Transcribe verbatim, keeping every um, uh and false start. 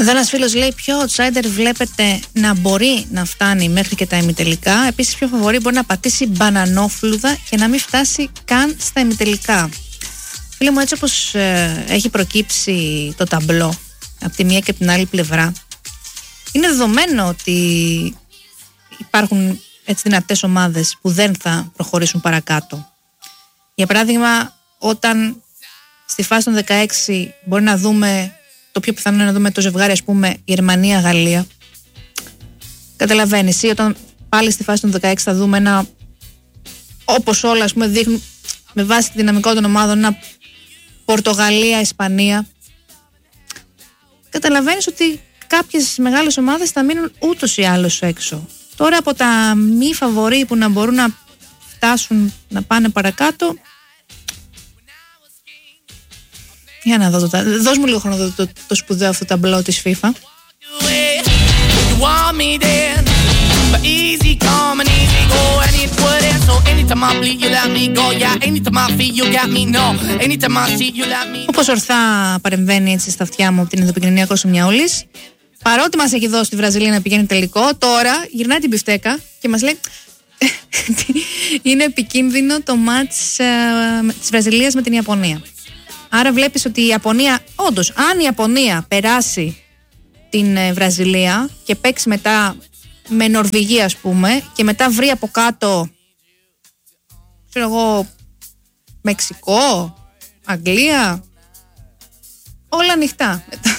Εδώ ένας φίλος λέει: ποιο outsider βλέπετε να μπορεί να φτάνει μέχρι και τα ημιτελικά? Επίσης, ποιο φαβορί μπορεί να πατήσει μπανανόφλουδα και να μην φτάσει καν στα ημιτελικά? Φίλε μου, έτσι όπως ε, έχει προκύψει το ταμπλό από τη μία και από την άλλη πλευρά, είναι δεδομένο ότι υπάρχουν έτσι δυνατές ομάδες που δεν θα προχωρήσουν παρακάτω. Για παράδειγμα, όταν στη φάση των δεκαέξι μπορεί να δούμε, το πιο πιθανό είναι να δούμε το ζευγάρι, ας πούμε, Γερμανία-Γαλλία. Καταλαβαίνεις, ή όταν πάλι στη φάση των δεκαέξι θα δούμε ένα, όπως όλα, ας πούμε, δείχνουν με βάση τη δυναμικό των ομάδων, ένα Πορτογαλία-Ισπανία. Καταλαβαίνεις ότι κάποιες μεγάλες ομάδες θα μείνουν ούτως ή άλλως έξω. Τώρα από τα μη φαβορί που να μπορούν να φτάσουν να πάνε παρακάτω, για να δω το, δώσ' μου λίγο χρόνο να δω το, το, το σπουδαίο αυτό το ταμπλό της FIFA. Όπως ορθά παρεμβαίνει έτσι στα αυτιά μου την ενδοεπικοινωνία Κώστας Μιαούλης, παρότι μας έχει δώσει τη Βραζιλία να πηγαίνει τελικό, τώρα γυρνάει την πιφτέκα και μας λέει είναι επικίνδυνο το μάτς ε, της Βραζιλίας με την Ιαπωνία. Άρα βλέπεις ότι η Ιαπωνία, όντως, αν η Ιαπωνία περάσει την ε, Βραζιλία και παίξει μετά με Νορβηγία, ας πούμε, και μετά βρει από κάτω, ξέρω εγώ, Μεξικό, Αγγλία, όλα ανοιχτά μετά.